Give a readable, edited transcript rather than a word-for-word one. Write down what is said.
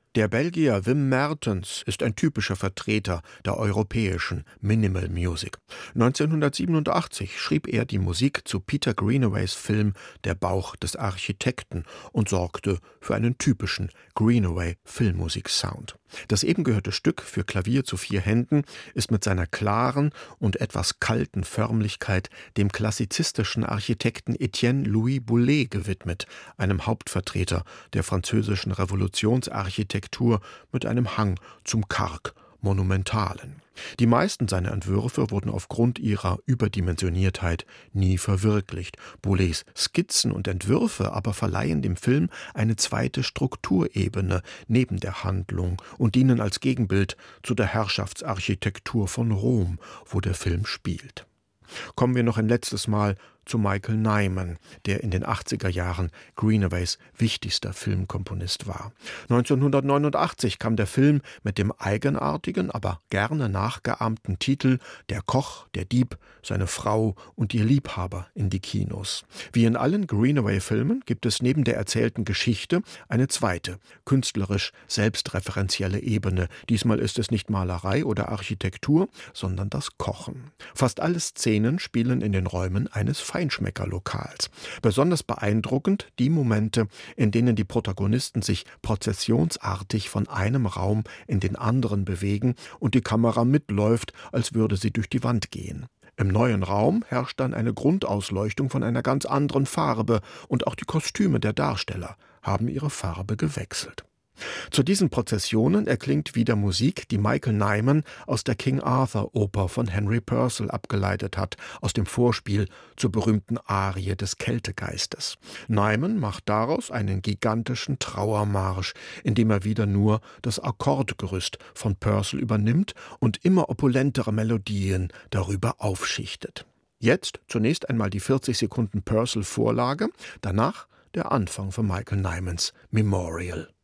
Der Belgier Wim Mertens ist ein typischer Vertreter der europäischen Minimal Music. 1987 schrieb er die Musik zu Peter Greenaways Film Der Bauch des Architekten und sorgte für einen typischen Greenaway-Filmmusik-Sound. Das eben gehörte Stück für Klavier zu 4 Händen ist mit seiner klaren und etwas kalten Förmlichkeit dem klassizistischen Architekten Etienne Louis Boulez gewidmet, einem Hauptvertreter der französischen Revolutionsarchitektur mit einem Hang zum karg Monumentalen. Die meisten seiner Entwürfe wurden aufgrund ihrer Überdimensioniertheit nie verwirklicht. Boulez Skizzen und Entwürfe aber verleihen dem Film eine zweite Strukturebene neben der Handlung und dienen als Gegenbild zu der Herrschaftsarchitektur von Rom, wo der Film spielt. Kommen wir noch ein letztes Mal zu Michael Nyman, der in den 80er Jahren Greenaways wichtigster Filmkomponist war. 1989 kam der Film mit dem eigenartigen, aber gerne nachgeahmten Titel Der Koch, der Dieb, seine Frau und ihr Liebhaber in die Kinos. Wie in allen Greenaway-Filmen gibt es neben der erzählten Geschichte eine zweite, künstlerisch selbstreferenzielle Ebene. Diesmal ist es nicht Malerei oder Architektur, sondern das Kochen. Fast alle Szenen spielen in den Räumen eines Feinschmeckerlokals. Besonders beeindruckend die Momente, in denen die Protagonisten sich prozessionsartig von einem Raum in den anderen bewegen und die Kamera mitläuft, als würde sie durch die Wand gehen. Im neuen Raum herrscht dann eine Grundausleuchtung von einer ganz anderen Farbe und auch die Kostüme der Darsteller haben ihre Farbe gewechselt. Zu diesen Prozessionen erklingt wieder Musik, die Michael Nyman aus der King Arthur Oper von Henry Purcell abgeleitet hat, aus dem Vorspiel zur berühmten Arie des Kältegeistes. Nyman macht daraus einen gigantischen Trauermarsch, in dem er wieder nur das Akkordgerüst von Purcell übernimmt und immer opulentere Melodien darüber aufschichtet. Jetzt zunächst einmal die 40 Sekunden Purcell-Vorlage, danach der Anfang von Michael Nymans Memorial.